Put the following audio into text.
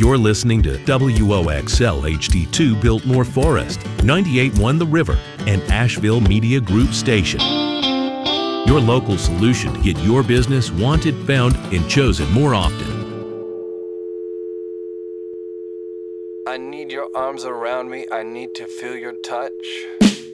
You're listening to WOXL HD2 Biltmore Forest, 98.1 The River, and Asheville Media Group Station. Your local solution to get your business wanted, found, and chosen more often. I need your arms around me. I need to feel your touch.